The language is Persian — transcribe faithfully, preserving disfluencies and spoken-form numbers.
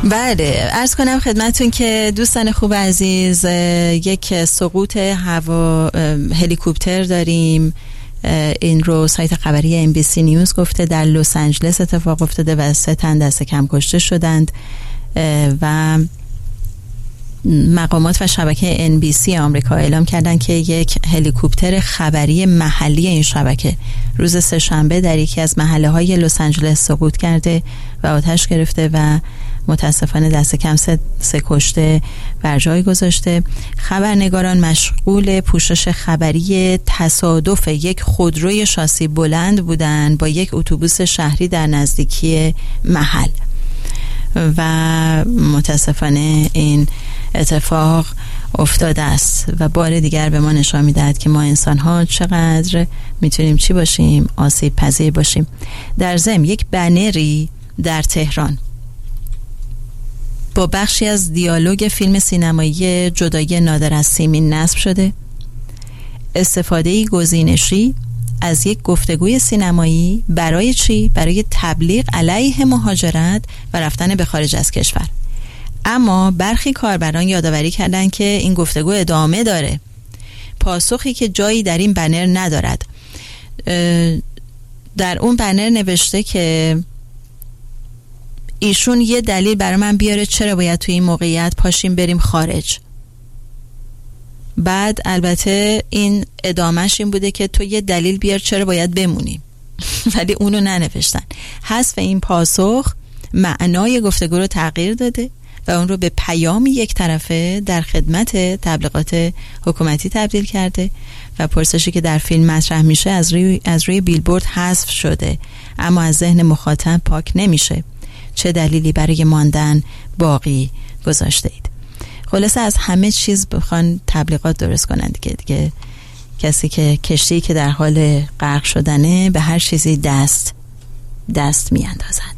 بله، عرض کنم خدمتون که دوستان خوب عزیز، یک سقوط هوا هلیکوپتر داریم. این رو سایت خبری ام بی سی نیوز گفته. در لس آنجلس اتفاق افتاده و سه تن دست کم کشته شدند و مقامات و شبکه ان بی سی آمریکا اعلام کردند که یک هلیکوپتر خبری محلی این شبکه روز سه‌شنبه در یکی از محله‌های لس آنجلس سقوط کرده و آتش گرفته و متاسفانه دست کم سه, سه کشته بر جای گذاشته. خبرنگاران مشغول پوشش خبری تصادف یک خودروی شاسی بلند بودند با یک اتوبوس شهری در نزدیکی محل و متاسفانه این اتفاق افتاده است و بار دیگر به ما نشان می‌دهد که ما انسان‌ها چقدر میتونیم چی باشیم، آسیب پذیر باشیم. در ضمن یک بنری در تهران با بخشی از دیالوگ فیلم سینمایی جدایی نادر از سیمین نصب شده. استفاده گزینشی از یک گفتگوی سینمایی برای چی؟ برای تبلیغ علیه مهاجرت و رفتن به خارج از کشور. اما برخی کاربران یادآوری کردند که این گفتگو ادامه داره، پاسخی که جایی در این بنر ندارد. در اون بنر نوشته که ایشون یه دلیل برای من بیاره چرا باید توی این موقعیت پاشیم بریم خارج. بعد البته این ادامهش این بوده که تو یه دلیل بیار چرا باید بمونیم، ولی اونو ننوشتن. حذف این پاسخ معنای گفتگو رو تغییر داده و اون رو به پیامی یک طرفه در خدمت تبلیغات حکومتی تبدیل کرده و پرسشی که در فیلم مطرح میشه از روی از روی بیلبورد حذف شده اما از ذهن مخاطب پاک نمیشه. چه دلیلی برای ماندن باقی گذاشته اید؟ خلاصه از همه چیز بخوان تبلیغات درست کنند دیگه. دیگه کسی که کشتی که در حال غرق شدنه به هر چیزی دست دست می اندازد.